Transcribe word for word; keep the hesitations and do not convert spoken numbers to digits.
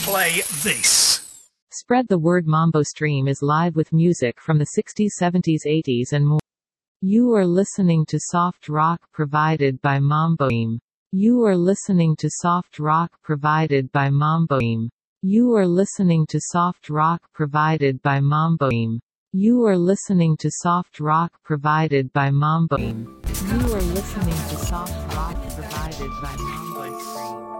play this. Spread the word. Mambo Stream is live with music from the sixties, seventies, eighties and more. You are listening to soft rock provided by Mambo Stream. You are listening to soft rock provided by Mambo Stream. You are listening to soft rock provided by Mambo Stream. You are listening to soft rock provided by Mambo Stream. You are listening to soft rock provided by Mambo Stream.